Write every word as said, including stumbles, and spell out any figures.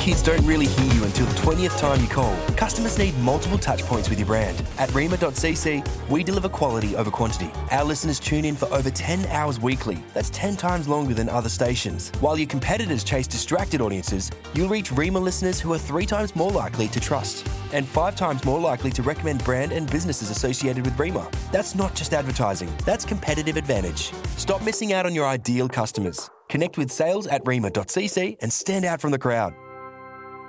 kids don't really hear you until the twentieth time you call. Customers need multiple touch points with your brand. At rima dot c c, we deliver quality over quantity. Our listeners tune in for over ten hours weekly. That's ten times longer than other stations. While your competitors chase distracted audiences, you'll reach Rima listeners who are three times more likely to trust and five times more likely to recommend brand and businesses associated with Rima. That's not just advertising, that's competitive advantage. Stop missing out on your ideal customers. Connect with sales at rima dot c c and stand out from the crowd.